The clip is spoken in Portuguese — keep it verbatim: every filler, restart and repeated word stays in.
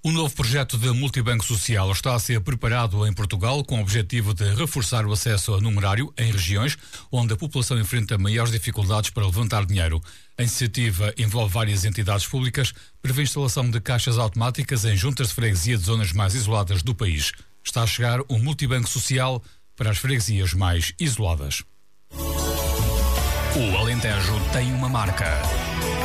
O novo projeto de multibanco social está a ser preparado em Portugal com o objetivo de reforçar o acesso a numerário em regiões onde a população enfrenta maiores dificuldades para levantar dinheiro. A iniciativa envolve várias entidades públicas, prevê a instalação de caixas automáticas em juntas de freguesia de zonas mais isoladas do país. Está a chegar um multibanco social para as freguesias mais isoladas. O Alentejo tem uma marca.